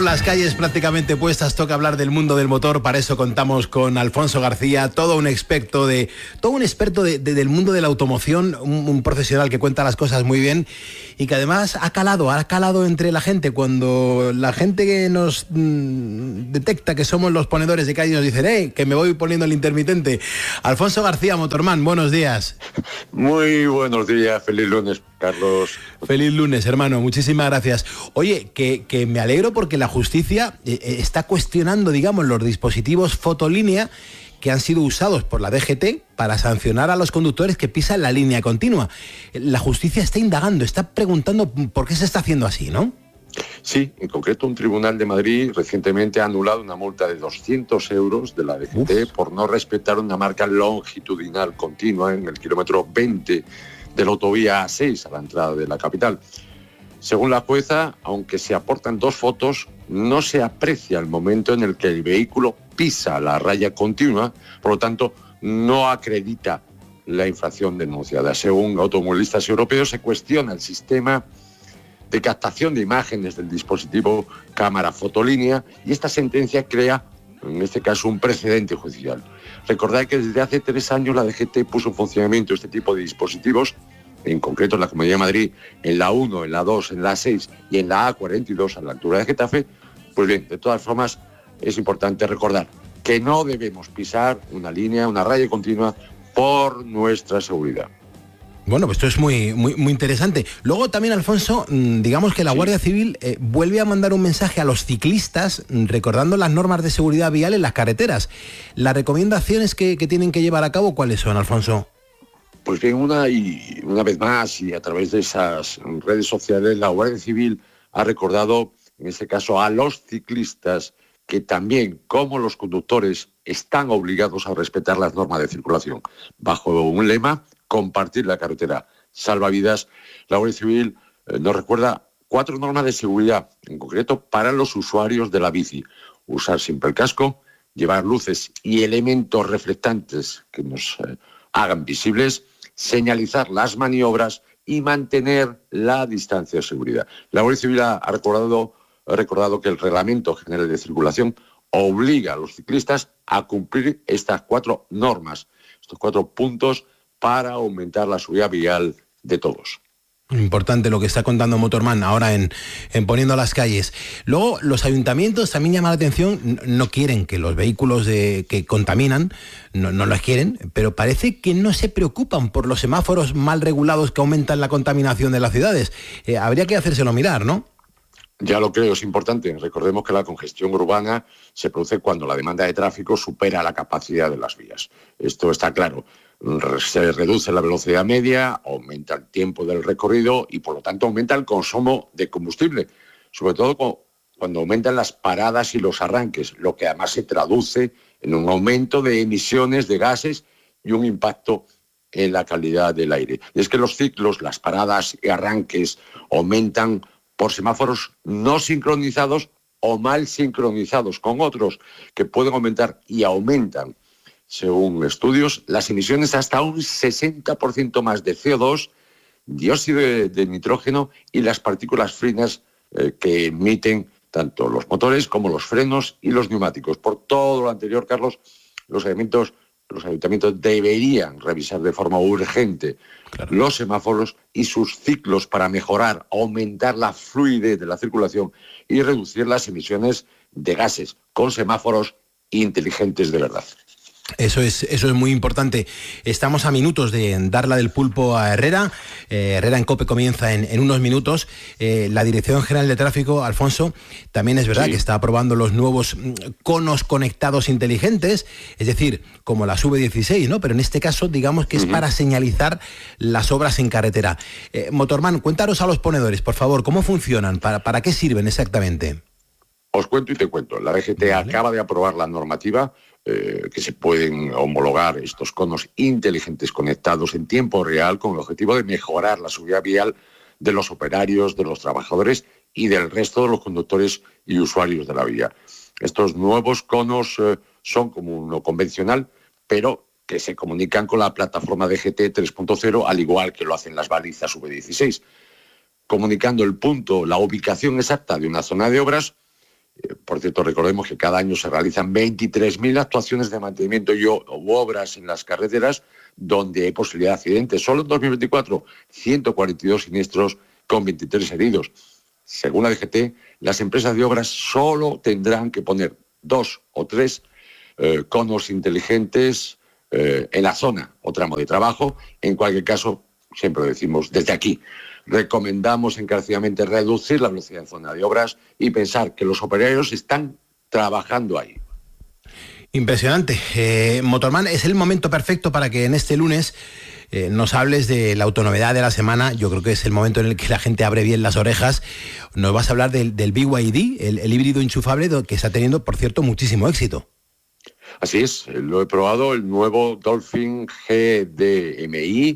Con las calles prácticamente puestas, toca hablar del mundo del motor. Para eso contamos con Alfonso García, todo un experto del mundo de la automoción, un profesional que cuenta las cosas muy bien y que además ha calado entre la gente. Cuando la gente que nos detecta que somos los ponedores de calle nos dicen, que me voy poniendo el intermitente. Alfonso García, Motorman, buenos días. Muy buenos días, feliz lunes, Carlos. Feliz lunes, hermano, muchísimas gracias. Oye, que me alegro porque la justicia está cuestionando, digamos, los dispositivos fotolínea que han sido usados por la DGT para sancionar a los conductores que pisan la línea continua. La justicia está indagando, está preguntando por qué se está haciendo así, ¿no? Sí, en concreto un tribunal de Madrid recientemente ha anulado una multa de 200 euros de la DGT por no respetar una marca longitudinal continua en el kilómetro 20 de la autovía A6 a la entrada de la capital. Según la jueza, aunque se aportan 2 fotos, no se aprecia el momento en el que el vehículo pisa la raya continua, por lo tanto, no acredita la infracción denunciada. Según automovilistas europeos, se cuestiona el sistema de captación de imágenes del dispositivo cámara fotolínea y esta sentencia crea, en este caso, un precedente judicial. Recordad que desde hace 3 años la DGT puso en funcionamiento este tipo de dispositivos, en concreto en la Comunidad de Madrid, en la 1, en la 2, en la 6 y en la A42 a la altura de Getafe. Pues bien, de todas formas, es importante recordar que no debemos pisar una línea, una raya continua por nuestra seguridad. Bueno, pues esto es muy interesante. Luego también, Alfonso, digamos que la Guardia Civil vuelve a mandar un mensaje a los ciclistas recordando las normas de seguridad vial en las carreteras. ¿Las recomendaciones que tienen que llevar a cabo cuáles son, Alfonso? Pues bien, una vez más y a través de esas redes sociales, la Guardia Civil ha recordado, en este caso, a los ciclistas que también, como los conductores, están obligados a respetar las normas de circulación. Bajo un lema, compartir la carretera salva vidas, la Guardia Civil nos recuerda 4 normas de seguridad, en concreto para los usuarios de la bici. Usar siempre el casco, llevar luces y elementos reflectantes que nos hagan visibles, señalizar las maniobras y mantener la distancia de seguridad. La Guardia Civil ha recordado que el Reglamento General de Circulación obliga a los ciclistas a cumplir estas 4 normas, estos 4 puntos para aumentar la seguridad vial de todos. Importante lo que está contando Motorman ahora en Poniendo las Calles. Luego, los ayuntamientos también llama la atención, no quieren que los vehículos que contaminan, no los quieren, pero parece que no se preocupan por los semáforos mal regulados que aumentan la contaminación de las ciudades. Habría que hacérselo mirar, ¿no? Ya lo creo, es importante. Recordemos que la congestión urbana se produce cuando la demanda de tráfico supera la capacidad de las vías. Esto está claro. Se reduce la velocidad media, aumenta el tiempo del recorrido y, por lo tanto, aumenta el consumo de combustible, sobre todo cuando aumentan las paradas y los arranques, lo que además se traduce en un aumento de emisiones de gases y un impacto en la calidad del aire. Y es que los ciclos, las paradas y arranques aumentan por semáforos no sincronizados o mal sincronizados con otros que pueden aumentar y aumentan, según estudios, las emisiones hasta un 60% más de CO2, dióxido de nitrógeno y las partículas finas que emiten tanto los motores como los frenos y los neumáticos. Por todo lo anterior, Carlos, los ayuntamientos deberían revisar de forma urgente los semáforos y sus ciclos para mejorar, aumentar la fluidez de la circulación y reducir las emisiones de gases con semáforos inteligentes de verdad. Eso es muy importante. Estamos a minutos de dar la del pulpo a Herrera. Herrera en COPE comienza en unos minutos. La Dirección General de Tráfico, Alfonso, también es verdad que está aprobando los nuevos conos conectados inteligentes, es decir, como las V16, ¿no? Pero en este caso, digamos que es para señalizar las obras en carretera. Motorman, cuéntanos a los ponedores, por favor, ¿cómo funcionan? ¿Para qué sirven exactamente? Os cuento y te cuento. La DGT acaba de aprobar la normativa que se pueden homologar estos conos inteligentes conectados en tiempo real con el objetivo de mejorar la seguridad vial de los operarios, de los trabajadores y del resto de los conductores y usuarios de la vía. Estos nuevos conos son como uno convencional, pero que se comunican con la plataforma DGT 3.0, al igual que lo hacen las balizas V16, comunicando el punto, la ubicación exacta de una zona de obras Por cierto, recordemos que cada año se realizan 23.000 actuaciones de mantenimiento u obras en las carreteras donde hay posibilidad de accidentes. Solo en 2024, 142 siniestros con 23 heridos. Según la DGT, las empresas de obras solo tendrán que poner 2 o 3 conos inteligentes en la zona o tramo de trabajo. En cualquier caso, siempre decimos desde aquí, recomendamos encarecidamente reducir la velocidad en zona de obras y pensar que los operarios están trabajando ahí. Impresionante. Motorman, es el momento perfecto para que en este lunes nos hables de la autonovedad de la semana. Yo creo que es el momento en el que la gente abre bien las orejas. Nos vas a hablar del BYD, el híbrido enchufable que está teniendo, por cierto, muchísimo éxito. Así es, lo he probado, el nuevo Dolphin GDMI,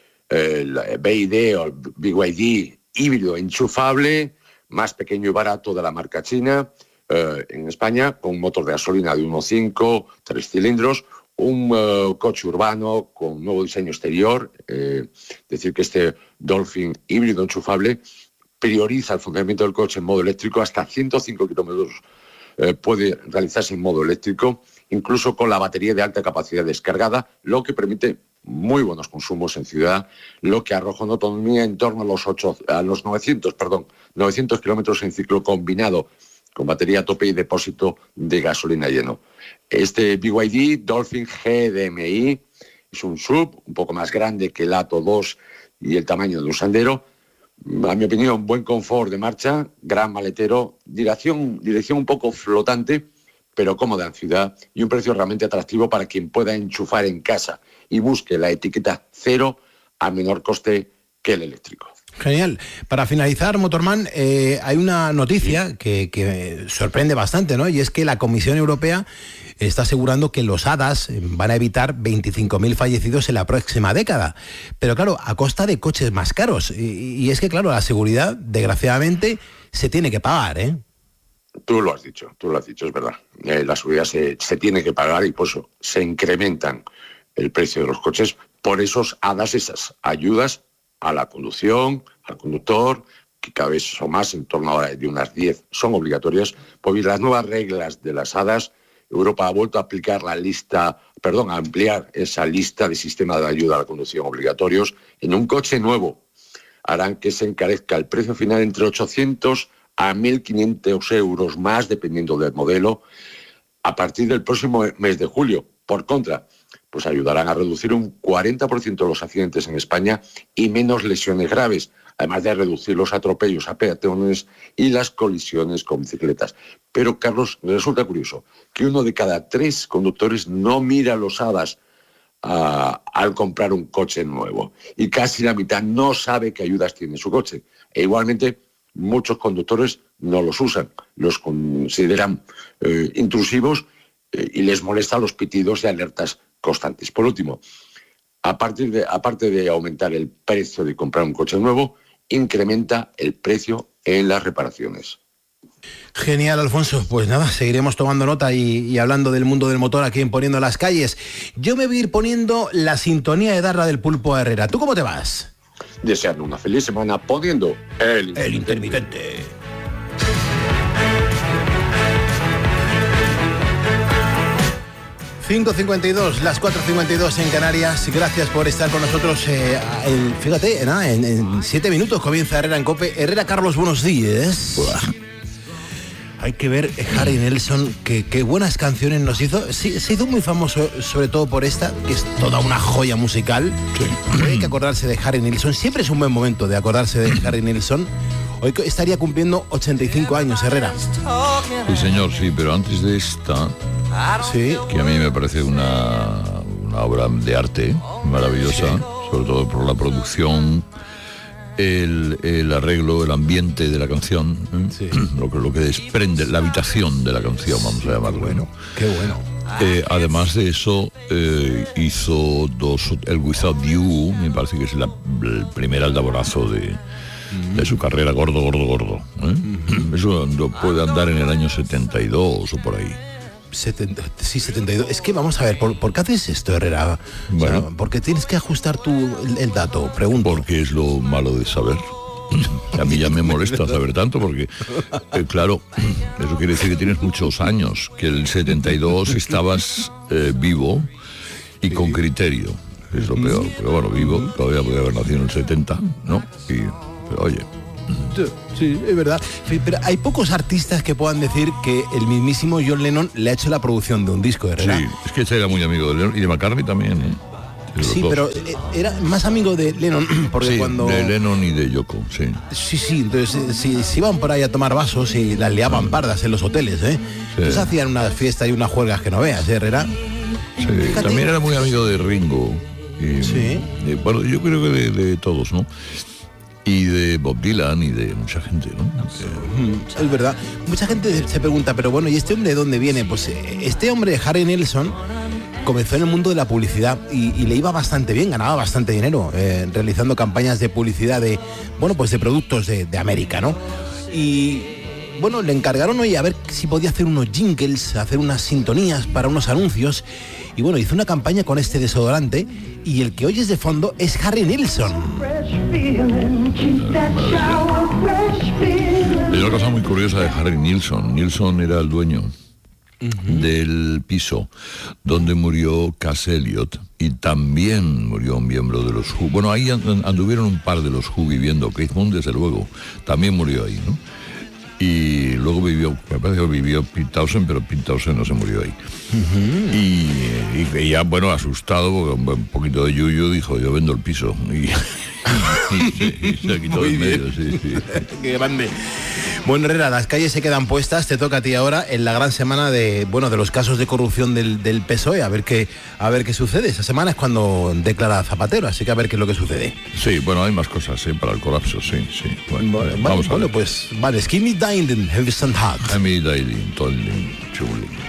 el BYD o el BYD híbrido enchufable, más pequeño y barato de la marca china, en España, con un motor de gasolina de 1.5, 3 cilindros, un coche urbano con nuevo diseño exterior. Decir que este Dolphin híbrido enchufable prioriza el funcionamiento del coche en modo eléctrico, hasta 105 kilómetros puede realizarse en modo eléctrico, incluso con la batería de alta capacidad descargada, lo que permite muy buenos consumos en ciudad, lo que arroja una autonomía en torno a los 900 kilómetros en ciclo combinado, con batería a tope y depósito de gasolina lleno. Este BYD Dolphin GDMI es un SUV un poco más grande que el Atto 2 y el tamaño de un Sandero. A mi opinión, buen confort de marcha, gran maletero, dirección un poco flotante, pero cómoda en ciudad, y un precio realmente atractivo para quien pueda enchufar en casa y busque la etiqueta cero a menor coste que el eléctrico. Genial. Para finalizar, Motorman, hay una noticia que sorprende bastante, ¿no? Y es que la Comisión Europea está asegurando que los hadas van a evitar 25.000 fallecidos en la próxima década. Pero claro, a costa de coches más caros. Y es que, claro, la seguridad, desgraciadamente, se tiene que pagar, ¿eh? Tú lo has dicho, es verdad. La seguridad se tiene que pagar y por eso se incrementan el precio de los coches por esos hadas, esas ayudas a la conducción, al conductor, que cada vez son más, en torno a de unas 10, son obligatorias. Pues las nuevas reglas de las hadas, Europa ha vuelto a aplicar a ampliar esa lista de sistemas de ayuda a la conducción obligatorios en un coche nuevo. Harán que se encarezca el precio final entre 800 a 1.500 euros más, dependiendo del modelo, a partir del próximo mes de julio. Por contra, pues ayudarán a reducir un 40% los accidentes en España y menos lesiones graves, además de reducir los atropellos a peatones y las colisiones con bicicletas. Pero, Carlos, resulta curioso que 1 de cada 3 conductores no mira los hadas al comprar un coche nuevo, y casi la mitad no sabe qué ayudas tiene su coche. E igualmente, muchos conductores no los usan, los consideran intrusivos y les molestan los pitidos y alertas constantes. Por último, aparte de aumentar el precio de comprar un coche nuevo, incrementa el precio en las reparaciones. Genial, Alfonso. Pues nada, seguiremos tomando nota y hablando del mundo del motor aquí en Poniendo las Calles. Yo me voy a ir poniendo la sintonía de Darla del Pulpo a Herrera. ¿Tú cómo te vas? Deseando una feliz semana poniendo el intermitente. 5:52, las 4:52 en Canarias. Gracias por estar con nosotros. Fíjate, en 7 minutos comienza Herrera en COPE. Herrera, Carlos, buenos días. Uah. Hay que ver Harry Nilsson, qué buenas canciones nos hizo. Sí, se hizo muy famoso, sobre todo por esta, que es toda una joya musical. Sí. Hay que acordarse de Harry Nilsson. Siempre es un buen momento de acordarse de Harry Nilsson. Hoy estaría cumpliendo 85 años, Herrera. Sí, señor, sí, pero antes de esta, sí, que a mí me parece una obra de arte maravillosa, sí, sobre todo por la producción, el arreglo, el ambiente de la canción, sí, lo que desprende, la habitación de la canción, vamos a llamarlo. Qué bueno. Además de eso, hizo el Without You, me parece que es el primer aldaborazo de su carrera, gordo. Eso puede andar en el año 72 o por ahí. 72. Es que vamos a ver, ¿por qué haces esto, Herrera? Bueno, o sea, ¿por qué tienes que ajustar tú el dato? Pregunto. Porque es lo malo de saber. A mí ya me molesta saber tanto porque, claro, eso quiere decir que tienes muchos años, que el 72 estabas vivo y con criterio, es lo peor. Pero bueno, vivo, todavía podía haber nacido en el 70, ¿no? Pero oye... Sí, es verdad. Pero hay pocos artistas que puedan decir que el mismísimo John Lennon le ha hecho la producción de un disco, ¿verdad? Sí, es que era muy amigo de Lennon y de McCartney también, ¿eh? Sí, pero era más amigo de Lennon, porque sí, cuando... de Lennon y de Yoko, sí. Sí, entonces si iban por ahí a tomar vasos y las liaban pardas en los hoteles, ¿eh? Sí. Entonces hacían unas fiestas y unas juergas que no veas, ¿eh, Herrera? Sí, también era muy amigo de Ringo. Sí. Bueno, yo creo que de todos, ¿no? Y de Bob Dylan y de mucha gente, ¿no? Es verdad. Mucha gente se pregunta, pero bueno, ¿y este hombre de dónde viene? Pues este hombre, Harry Nilsson, comenzó en el mundo de la publicidad y le iba bastante bien, ganaba bastante dinero realizando campañas de publicidad de productos de América, ¿no? Y bueno, le encargaron hoy a ver si podía hacer unos jingles, hacer unas sintonías para unos anuncios. Y bueno, hizo una campaña con este desodorante y el que oyes de fondo es Harry Nilsson. Hay una cosa muy curiosa de Harry Nilsson. Nilsson era el dueño del piso donde murió Cass Elliot y también murió un miembro de los Who. Bueno, ahí anduvieron un par de los Who viviendo. Keith Moon, desde luego, también murió ahí, ¿no? Y luego me parece que vivió Pete Townshend, pero Pete Townshend no se murió ahí. Y ya, bueno, asustado, porque un poquito de yuyu, dijo, yo vendo el piso. Y se quitó en medio, sí. Qué grande. Bueno, Herrera, las calles se quedan puestas, te toca a ti ahora en la gran semana de los casos de corrupción del PSOE, a ver qué sucede. Esa semana es cuando declara Zapatero, así que a ver qué es lo que sucede. Sí, bueno, hay más cosas para el colapso, sí. Vamos a ver. Pues, vale, Skinny Dining, Heavy Stand Hard. Heavy Dining, Tolling, Chuling.